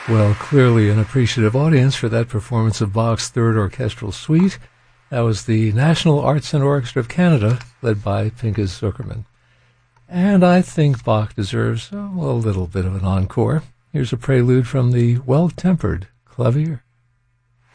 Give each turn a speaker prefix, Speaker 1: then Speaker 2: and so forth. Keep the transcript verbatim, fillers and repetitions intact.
Speaker 1: Well, clearly an appreciative audience for that performance of Bach's Third Orchestral Suite. That was the National Arts and Orchestra of Canada, led by Pinchas Zukerman. And I think Bach deserves oh, a little bit of an encore. Here's a prelude from the Well-Tempered Clavier.